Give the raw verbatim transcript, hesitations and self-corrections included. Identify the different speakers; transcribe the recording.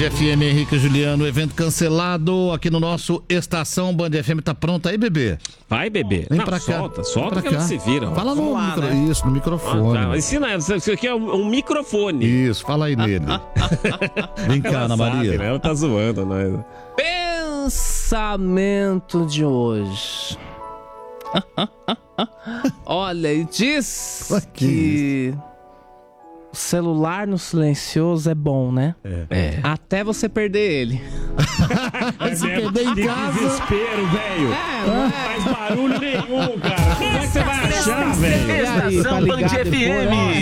Speaker 1: F M, Henrique e Juliano, evento cancelado aqui no nosso Estação Band F M. Tá pronto aí, bebê?
Speaker 2: Vai, bebê.
Speaker 1: Vem
Speaker 2: Não,
Speaker 1: pra cá.
Speaker 2: solta, solta
Speaker 1: pra
Speaker 2: que
Speaker 1: cá.
Speaker 2: elas se viram.
Speaker 1: Fala no
Speaker 3: lá,
Speaker 1: micro...
Speaker 3: né?
Speaker 1: Isso, no microfone.
Speaker 2: Ah, tá. Ensina, isso aqui é um, um microfone.
Speaker 1: Isso, fala aí nele. Vem cá,
Speaker 2: Ela
Speaker 1: Ana
Speaker 2: sabe,
Speaker 1: Maria.
Speaker 2: né? Ela tá zoando nós.
Speaker 3: Pensamento de hoje. Olha, e diz
Speaker 1: Ué, que
Speaker 3: que o celular no silencioso é bom, né?
Speaker 2: É.
Speaker 3: Até você perder ele.
Speaker 1: Se perder em
Speaker 2: Que
Speaker 1: casa...
Speaker 2: desespero, velho.
Speaker 3: É,
Speaker 2: Não faz barulho nenhum, cara. Como é que você vai achar, velho?
Speaker 3: E aí, tá
Speaker 4: Estação Band
Speaker 3: ligado
Speaker 4: F M.
Speaker 3: depois, ó.